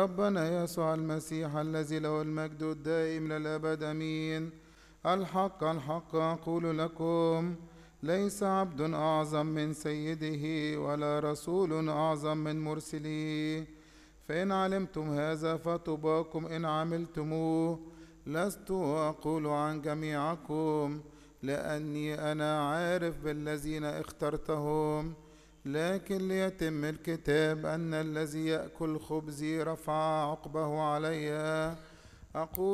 ربنا يسوع المسيح الذي له المجد الدائم للأبد أمين. الحق الحق أقول لكم، ليس عبد أعظم من سيده ولا رسول أعظم من مرسليه. فإن علمتم هذا فطوباكم إن عملتموه. لست أقول عن جميعكم، لأني أنا عارف بالذين اخترتهم، لكن ليتم الكتاب أن الذي يأكل خبزي رفع عقبه علي. أقول